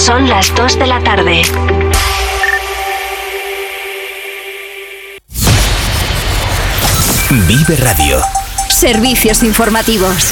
Son las 2 de la tarde. Vive Radio. Servicios informativos.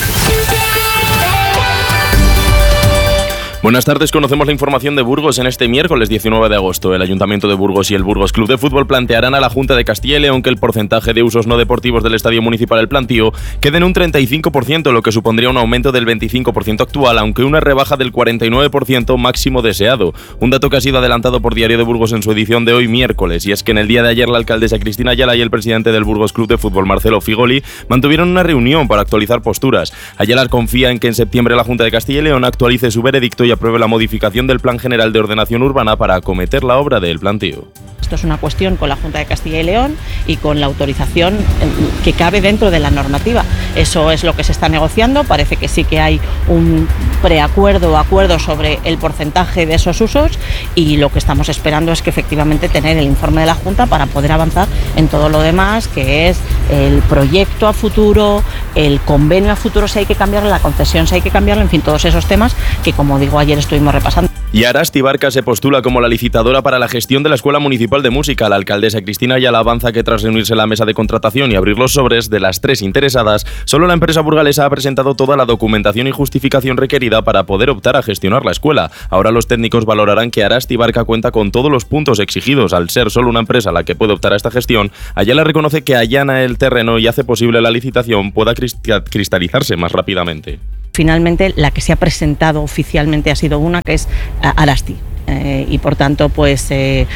Buenas tardes, conocemos la información de Burgos en este miércoles 19 de agosto. El Ayuntamiento de Burgos y el Burgos Club de Fútbol plantearán a la Junta de Castilla y León que el porcentaje de usos no deportivos del Estadio Municipal El Plantío quede en un 35%, lo que supondría un aumento del 25% actual, aunque una rebaja del 49% máximo deseado. Un dato que ha sido adelantado por Diario de Burgos en su edición de hoy miércoles, y es que en el día de ayer la alcaldesa Cristina Ayala y el presidente del Burgos Club de Fútbol, Marcelo Figoli, mantuvieron una reunión para actualizar posturas. Ayala confía en que en septiembre la Junta de Castilla y León actualice su veredicto y apruebe la modificación del Plan General de Ordenación Urbana para acometer la obra del Plantío. Esto es una cuestión con la Junta de Castilla y León y con la autorización que cabe dentro de la normativa. Eso es lo que se está negociando. Parece que sí que hay un preacuerdo o acuerdo sobre el porcentaje de esos usos, y lo que estamos esperando es que efectivamente tener el informe de la Junta para poder avanzar en todo lo demás, que es el proyecto a futuro, el convenio a futuro si hay que cambiarlo, la concesión si hay que cambiarlo, en fin, todos esos temas que, como digo, ayer estuvimos repasando. Y Arasti Barca se postula como la licitadora para la gestión de la Escuela Municipal de Música. La alcaldesa Cristina Ayala avanza que tras reunirse en la mesa de contratación y abrir los sobres de las 3 interesadas, solo la empresa burgalesa ha presentado toda la documentación y justificación requerida para poder optar a gestionar la escuela. Ahora los técnicos valorarán que Arasti Barca cuenta con todos los puntos exigidos. Al ser solo una empresa la que puede optar a esta gestión, Ayala reconoce que allana el terreno y hace posible la licitación pueda cristalizarse más rápidamente. Finalmente, la que se ha presentado oficialmente ha sido una, que es Arasti. Y por tanto, pues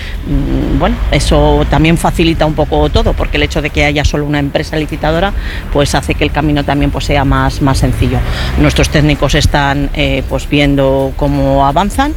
bueno, eso también facilita un poco todo, porque el hecho de que haya solo una empresa licitadora pues hace que el camino también pues sea más sencillo. Nuestros técnicos están pues viendo cómo avanzan,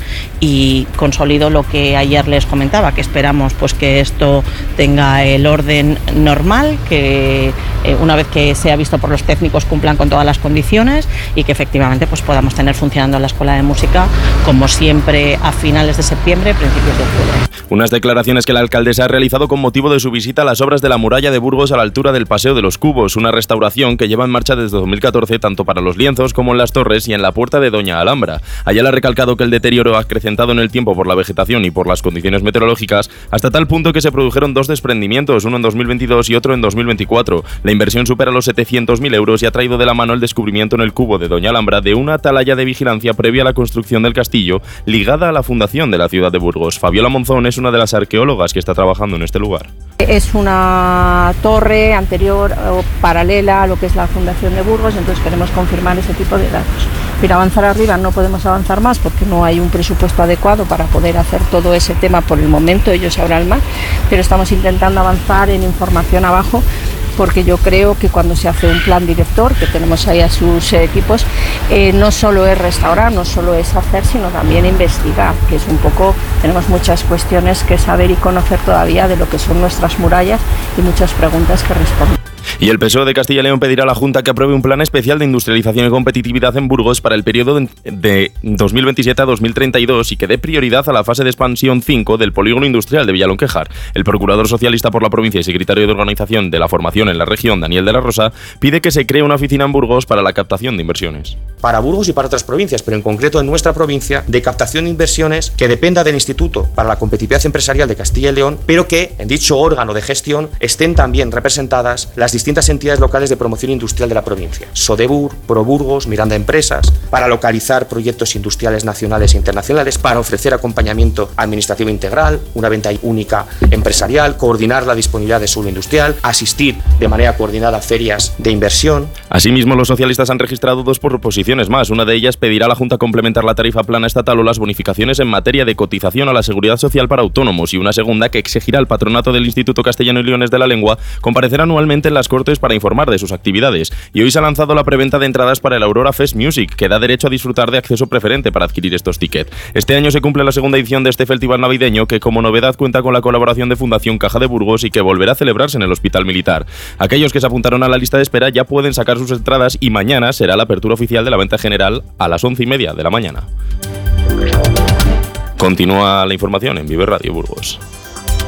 y consolido lo que ayer les comentaba, que esperamos pues que esto tenga el orden normal, que una vez que sea visto por los técnicos cumplan con todas las condiciones, y que efectivamente pues podamos tener funcionando la Escuela de Música como siempre a finales de septiembre, principios de octubre. Unas declaraciones que la alcaldesa ha realizado con motivo de su visita a las obras de la muralla de Burgos a la altura del Paseo de los Cubos, una restauración que lleva en marcha desde 2014 tanto para los lienzos como en las torres y en la puerta de Doña Alhambra. Ayala ha recalcado que el deterioro ha acrecentado en el tiempo por la vegetación y por las condiciones meteorológicas, hasta tal punto que se produjeron 2 desprendimientos, uno en 2022 y otro en 2024. La inversión supera los 700.000 euros y ha traído de la mano el descubrimiento en el cubo de Doña Alhambra de una atalaya de vigilancia previa a la construcción del castillo, ligada a la fundación de la ciudad de Burgos. Fabiola Monzón es una de las arqueólogas que está trabajando en este lugar. Es una torre anterior o paralela a lo que es la fundación de Burgos, entonces queremos confirmar ese tipo de datos. Pero avanzar arriba no podemos avanzar más porque no hay un presupuesto adecuado para poder hacer todo ese tema por el momento, ellos sabrán más, pero estamos intentando avanzar en información abajo, porque yo creo que cuando se hace un plan director, que tenemos ahí a sus equipos, no solo es restaurar, no solo es hacer, sino también investigar, que es un poco, tenemos muchas cuestiones que saber y conocer todavía de lo que son nuestras murallas y muchas preguntas que responder. Y el PSOE de Castilla y León pedirá a la Junta que apruebe un plan especial de industrialización y competitividad en Burgos para el periodo de 2027 a 2032 y que dé prioridad a la fase de expansión 5 del polígono industrial de Villalonquejar. El procurador socialista por la provincia y secretario de organización de la formación en la región, Daniel de la Rosa, pide que se cree una oficina en Burgos para la captación de inversiones. Para Burgos y para otras provincias, pero en concreto en nuestra provincia, de captación de inversiones que dependa del Instituto para la Competitividad Empresarial de Castilla y León, pero que en dicho órgano de gestión estén también representadas las distintas entidades locales de promoción industrial de la provincia, Sodebur, ProBurgos, Miranda Empresas, para localizar proyectos industriales nacionales e internacionales, para ofrecer acompañamiento administrativo integral, una venta única empresarial, coordinar la disponibilidad de suelo industrial, asistir de manera coordinada a ferias de inversión. Asimismo, los socialistas han registrado 2 proposiciones más. Una de ellas pedirá a la Junta complementar la tarifa plana estatal o las bonificaciones en materia de cotización a la seguridad social para autónomos, y una segunda que exigirá al patronato del Instituto Castellano y Leones de la Lengua comparecer anualmente en las Cortes para informar de sus actividades. Y hoy se ha lanzado la preventa de entradas para el Aurora Fest Music, que da derecho a disfrutar de acceso preferente para adquirir estos tickets. Este año se cumple la segunda edición de este festival navideño, que como novedad cuenta con la colaboración de Fundación Caja de Burgos y que volverá a celebrarse en el Hospital Militar. Aquellos que se apuntaron a la lista de espera ya pueden sacar sus entradas, y mañana será la apertura oficial de la venta general a las 11:30 de la mañana. Continúa la información en Vive Radio Burgos.